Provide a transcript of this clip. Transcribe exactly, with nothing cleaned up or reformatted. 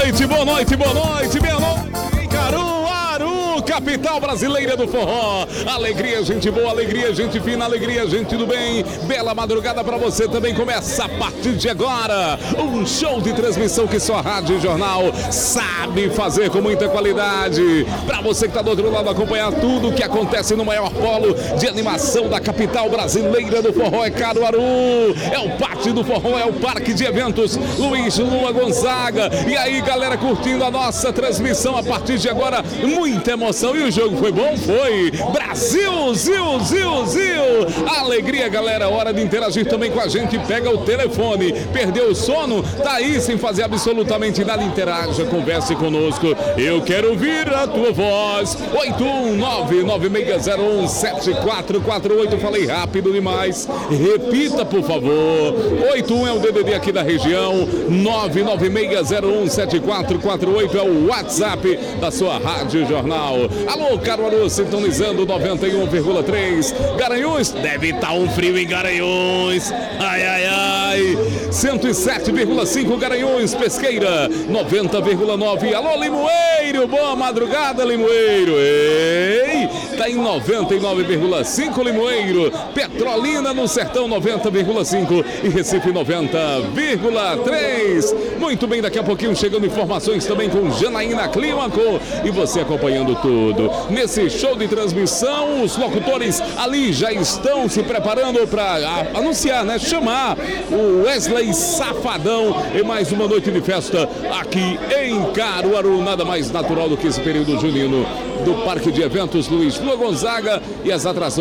noite, boa noite, boa noite, boa noite. Caruaru, capital brasileira do forró. Alegria, gente boa, alegria, gente fina, alegria, gente do bem. Bela madrugada pra você também. Começa a partir de agora um show de transmissão que só a Rádio Jornal sabe fazer com muita qualidade. Pra você que tá do outro lado acompanhar tudo que acontece no maior polo de animação da capital brasileira do forró é Caruaru. É o Pátio do Forró, é o Parque de Eventos Luiz Lua Gonzaga. E aí, galera, curtindo a nossa transmissão a partir de agora, muita emoção. E o jogo foi bom? Foi! Brasil, Zil, Zil, Zil! Alegria, galera, hora de interagir também com a gente. Pega o telefone, perdeu o sono? Tá aí sem fazer absolutamente nada, interaja, converse conosco. Eu quero ouvir a tua voz. oito um nove, nove seis zero um, sete quatro quatro oito. Falei rápido demais. Repita, por favor. oito um é o D D D aqui da região. nove nove seis zero um, sete quatro quatro oito é o WhatsApp da sua Rádio Jornal. Alô, Caruaru, sintonizando noventa e um vírgula três. Garanhuns, deve estar um frio em Garanhuns. Ai, ai, ai. cento e sete vírgula cinco Garanhuns, Pesqueira, noventa vírgula nove. Alô, Limoeiro, boa madrugada, Limoeiro. Ei, tá em noventa e nove vírgula cinco Limoeiro. Petrolina no Sertão, noventa vírgula cinco e Recife, noventa vírgula três. Muito bem, daqui a pouquinho chegando informações também com Janaína Clímaco e você acompanhando tudo. Nesse show de transmissão, os locutores ali já estão se preparando para anunciar, né? Chamar o Wesley Safadão em mais uma noite de festa aqui em Caruaru. Nada mais natural do que esse período junino do Parque de Eventos Luiz Lua Gonzaga e as atrações